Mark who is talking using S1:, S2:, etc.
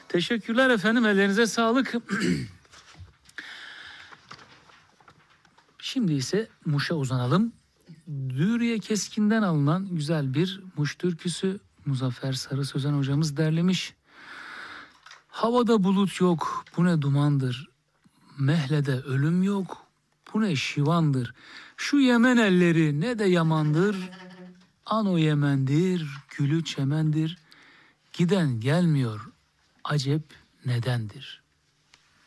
S1: Teşekkürler efendim, ellerinize sağlık. Şimdi ise Muş'a uzanalım. Dürüye Keskin'den alınan güzel bir Muş türküsü Muzaffer Sarı Sözen hocamız derlemiş. Havada bulut yok, bu ne dumandır. Mehlede ölüm yok, bu ne şivandır. Şu Yemen elleri ne de yamandır. An o Yemendir, gülü çemendir. Giden gelmiyor, acep nedendir.